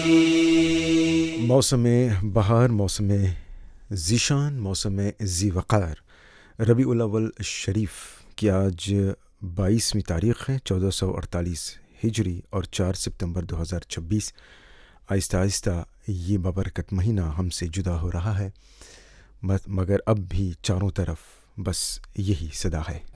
मौसम बहार, मौसम ज़ीशान, मौसम ज़ी वक़ार, रबीउल अव्वल शरीफ की आज 22वीं तारीख़ है, 1448 हिजरी और 4 सितंबर 2026। आहिस्ता आहिस्ता ये बाबरकत महीना हमसे जुदा हो रहा है, मगर अब भी चारों तरफ बस यही सदा है।